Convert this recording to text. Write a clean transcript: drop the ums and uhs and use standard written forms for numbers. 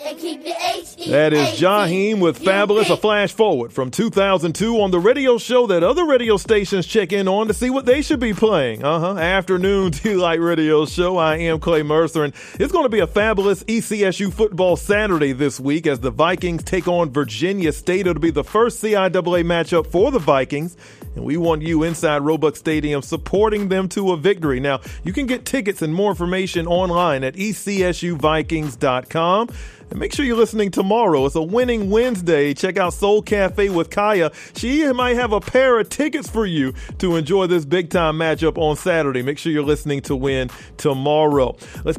and keep the H-E-A-T. That is Jaheim with Fabulous, a flash forward from 2002 on the radio show that other radio stations check in on to see what they should be playing. Afternoon Delight Radio Show. I am Clay Mercer, and it's going to be a fabulous ECSU football Saturday this week as the Vikings take on Virginia State. It'll be the first CIAA matchup for the Vikings, and we want you inside Roebuck Stadium supporting them to a victory. Now, you can get tickets and more information online at ECSUVikings.com. And make sure you're listening tomorrow. It's a winning Wednesday. Check out Soul Cafe with Kaya. She might have a pair of tickets for you to enjoy this big-time matchup on Saturday. Make sure you're listening to win tomorrow. Let's